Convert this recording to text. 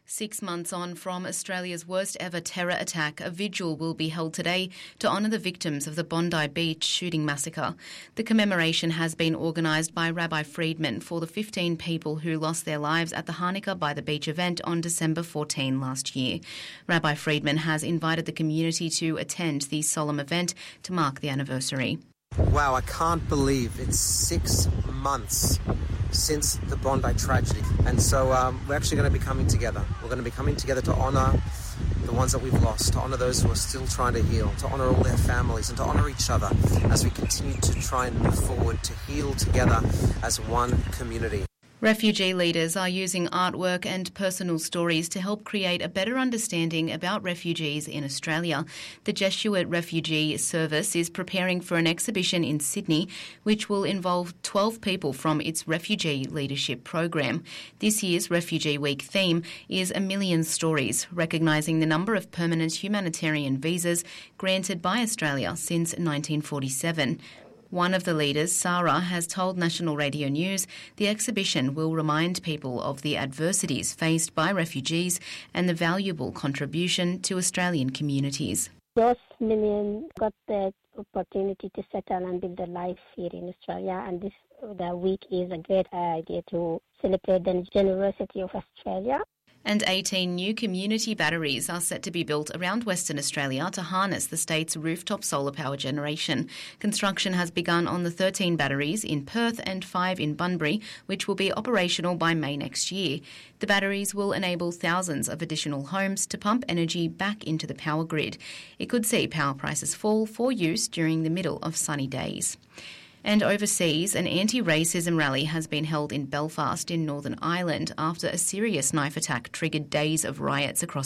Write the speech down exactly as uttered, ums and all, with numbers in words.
Six months on from Australia's worst ever terror attack, a vigil will be held today to honour the victims of the Bondi Beach shooting massacre. The commemoration has been organised by Rabbi Friedman for the fifteen people who lost their lives at the Hanukkah by the Beach event on December fourteenth last year. Rabbi Friedman has invited the community to attend the solemn event to mark the anniversary. Wow, I can't believe it's six months since the Bondi tragedy. And so um, we're actually going to be coming together. We're going to be coming together to honour the ones that we've lost, to honour those who are still trying to heal, to honour all their families and to honour each other as we continue to try and move forward, to heal together as one community. Refugee leaders are using artwork and personal stories to help create a better understanding about refugees in Australia. The Jesuit Refugee Service is preparing for an exhibition in Sydney which will involve twelve people from its Refugee Leadership Program. This year's Refugee Week theme is A Million Stories, recognising the number of permanent humanitarian visas granted by Australia since nineteen forty-seven. One of the leaders, Sarah, has told National Radio News the exhibition will remind people of the adversities faced by refugees and the valuable contribution to Australian communities. Those million got the opportunity to settle and build a life here in Australia, and this the week is a great idea to celebrate the generosity of Australia. And eighteen new community batteries are set to be built around Western Australia to harness the state's rooftop solar power generation. Construction has begun on the thirteen batteries in Perth and five in Bunbury, which will be operational by May next year. The batteries will enable thousands of additional homes to pump energy back into the power grid. It could see power prices fall for use during the middle of sunny days. And overseas, an anti-racism rally has been held in Belfast in Northern Ireland after a serious knife attack triggered days of riots across